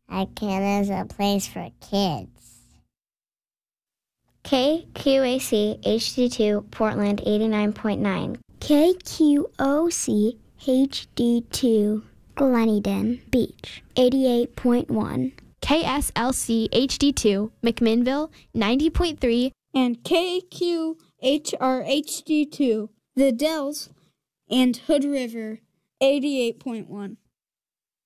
ICANN is a place for kids. KQAC HD2 Portland 89.9. KQOC HD2 Gleneden Beach 88.1. KSLC HD2 McMinnville 90.3. And KQHR HD2 The Dells and Hood River 88.1.